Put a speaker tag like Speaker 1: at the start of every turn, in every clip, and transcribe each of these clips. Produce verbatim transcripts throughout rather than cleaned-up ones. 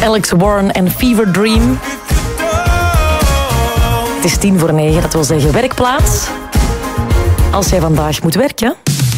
Speaker 1: Alex Warren en Fever Dream. Het is tien voor negen, dat wil zeggen werkplaats. Als jij vandaag moet werken,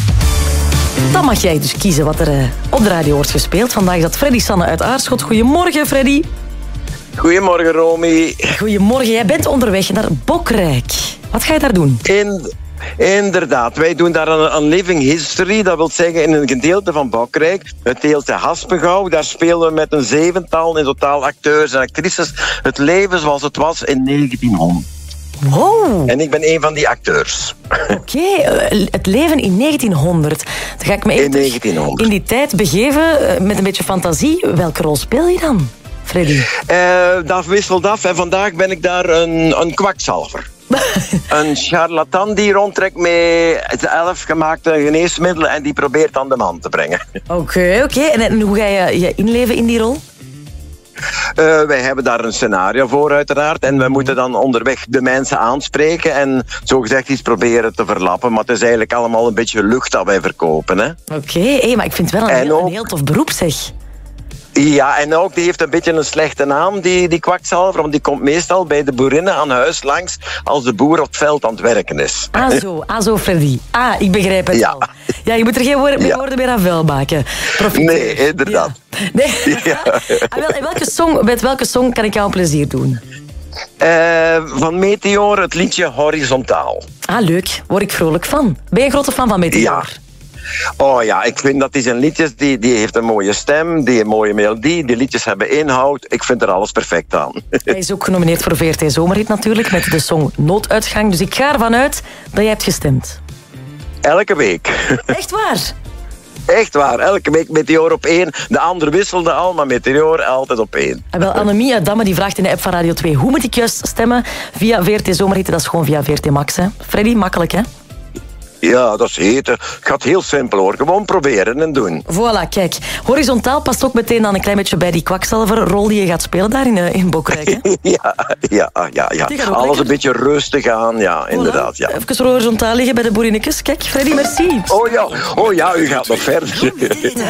Speaker 1: dan mag jij dus kiezen wat er uh, op de radio wordt gespeeld. Vandaag is dat Freddy Sanne uit Aarschot. Goedemorgen, Freddy.
Speaker 2: Goedemorgen, Romy.
Speaker 1: Goedemorgen, jij bent onderweg naar Bokrijk. Wat ga je daar doen?
Speaker 2: In, inderdaad, wij doen daar een, een living history. Dat wil zeggen in een gedeelte van Bokrijk, het deeltje Haspengouw. Daar spelen we met een zevental in totaal acteurs en actrices het leven zoals het was in negentienhonderd.
Speaker 1: Wow.
Speaker 2: En ik ben een van die acteurs.
Speaker 1: Oké, okay, uh, het leven in negentienhonderd. Dan ga ik me even
Speaker 2: in, negentienhonderd.
Speaker 1: in die tijd begeven uh, met een beetje fantasie. Welke rol speel je dan, Freddy?
Speaker 2: Uh, dat wisselt af en vandaag ben ik daar een, een kwakzalver. Een charlatan die rondtrekt met elf gemaakte geneesmiddelen en die probeert aan de man te brengen.
Speaker 1: Oké, okay, oké. Okay. En, en hoe ga je je inleven in die rol?
Speaker 2: Uh, wij hebben daar een scenario voor uiteraard en we moeten dan onderweg de mensen aanspreken en zogezegd iets proberen te verlappen, maar het is eigenlijk allemaal een beetje lucht dat wij verkopen. Oké,
Speaker 1: okay, hey, maar ik vind het wel een, heel, ook, een heel tof beroep, zeg.
Speaker 2: Ja, en ook die heeft een beetje een slechte naam, die, die kwakzalver, want die komt meestal bij de boerinnen aan huis langs als de boer op het veld aan het werken is.
Speaker 1: Ah zo, ah zo, Freddy. Ah, ik begrijp het
Speaker 2: ja.
Speaker 1: al. Ja, je moet er geen woorden, ja. woorden meer aan vuil maken. Profiteer.
Speaker 2: Nee, inderdaad.
Speaker 1: Ja. Nee. Ja. En welke song, met welke song kan ik jou een plezier doen?
Speaker 2: Uh, van Meteor, het liedje Horizontaal.
Speaker 1: Ah, leuk. Word ik vrolijk van. Ben je een grote fan van Meteor?
Speaker 2: Ja. Oh ja, ik vind dat die zijn liedjes, die, die heeft een mooie stem, die een mooie melodie, die liedjes hebben inhoud. Ik vind er alles perfect aan.
Speaker 1: Hij is ook genomineerd voor V R T Zomerhit natuurlijk, met de song Nooduitgang. Dus ik ga ervan uit dat jij hebt gestemd.
Speaker 2: Elke week.
Speaker 1: Echt waar?
Speaker 2: Echt waar, elke week Meteor op één. De anderen wisselden al, maar Meteor altijd op één.
Speaker 1: En wel, Annemie uit Damme die vraagt in de app van Radio twee... hoe moet ik juist stemmen via V R T Zomerhit? Dat is gewoon via V R T Max, hè? Freddy, makkelijk, hè?
Speaker 2: Ja, dat is heet. Het gaat heel simpel, hoor. Gewoon proberen en doen.
Speaker 1: Voilà, kijk. Horizontaal past ook meteen dan een klein beetje bij die kwakzalverrol die je gaat spelen daar in, in Bokrijk, hè?
Speaker 2: ja, ja, ja. ja. Alles lekker. Een beetje rustig aan, ja, voilà. Inderdaad. Ja.
Speaker 1: Even horizontaal liggen bij de boerinnetjes. Kijk, Freddy, merci.
Speaker 2: Oh ja, oh ja, u gaat nog verder.